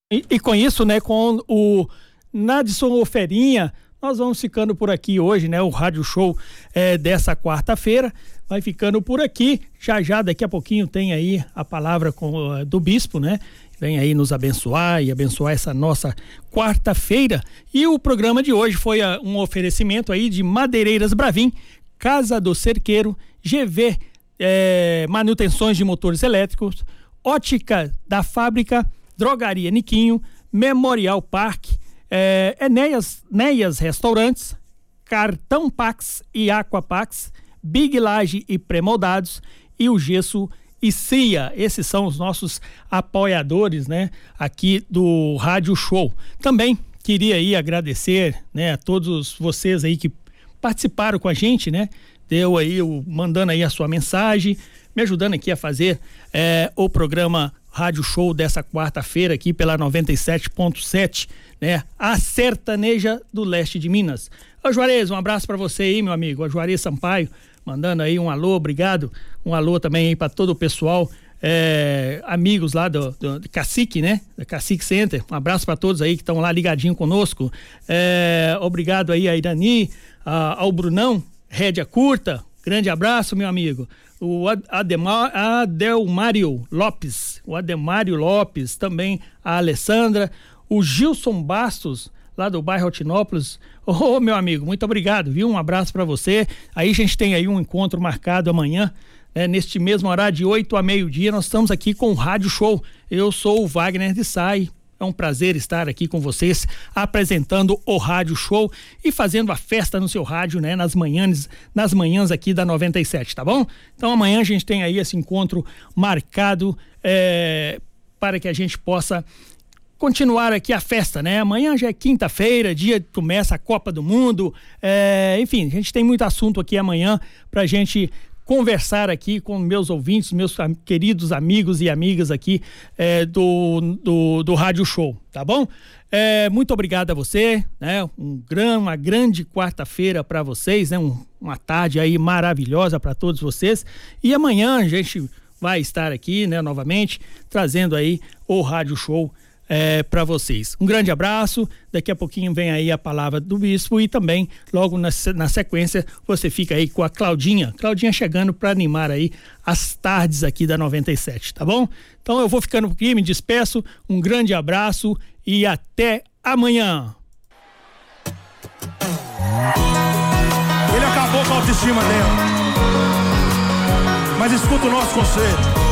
E com isso, né, com o Nadson Oferinha, nós vamos ficando por aqui hoje, né? O Rádio Show dessa quarta-feira vai ficando por aqui. Já daqui a pouquinho tem aí a palavra do bispo, né? Vem aí nos abençoar e abençoar essa nossa quarta-feira. E o programa de hoje foi um oferecimento aí de Madeireiras Bravin, Casa do Cerqueiro, GV Manutenções de Motores Elétricos, Ótica da Fábrica, Drogaria Niquinho, Memorial Parque, Neias Restaurantes, Cartão Pax e Aquapax, Big Laje e Premoldados e o Gesso e CIA. Esses são os nossos apoiadores, né, aqui do Rádio Show. Também queria aí agradecer, né, a todos vocês aí que participaram com a gente, né, mandando aí a sua mensagem, me ajudando aqui a fazer o programa Rádio Show dessa quarta-feira aqui pela 97.7, né? A sertaneja do leste de Minas. Ô Juarez, um abraço pra você aí, meu amigo. O Juarez Sampaio, mandando aí um alô, obrigado. Um alô também aí pra todo o pessoal, amigos lá do Cacique, né? Da Cacique Center. Um abraço pra todos aí que estão lá ligadinho conosco. Obrigado aí a Irani, ao Brunão, Rédea Curta. Grande abraço, meu amigo. O Adelmário Lopes, também a Alessandra, o Gilson Bastos, lá do bairro Altinópolis. Ô, meu amigo, muito obrigado, viu? Um abraço para você. Aí a gente tem aí um encontro marcado amanhã, né? Neste mesmo horário de 8 a meio-dia, nós estamos aqui com o Rádio Show. Eu sou o Wagner de Sá. É um prazer estar aqui com vocês, apresentando o Rádio Show e fazendo a festa no seu rádio, né? Nas manhãs aqui da 97, tá bom? Então amanhã a gente tem aí esse encontro marcado para que a gente possa continuar aqui a festa, né? Amanhã já é quinta-feira, dia que começa a Copa do Mundo, enfim, a gente tem muito assunto aqui amanhã pra gente conversar aqui com meus ouvintes, meus queridos amigos e amigas aqui do Rádio Show, tá bom? Muito obrigado a você, né? Uma grande quarta-feira para vocês, né? Uma tarde aí maravilhosa para todos vocês, e amanhã a gente vai estar aqui, né, novamente, trazendo aí o Rádio Show para vocês. Um grande abraço, daqui a pouquinho vem aí a palavra do bispo e também logo na sequência você fica aí com a Claudinha chegando para animar aí as tardes aqui da 97, tá bom? Então eu vou ficando aqui, me despeço, um grande abraço e até amanhã. Ele acabou com a autoestima dela, mas escuta o nosso conselho.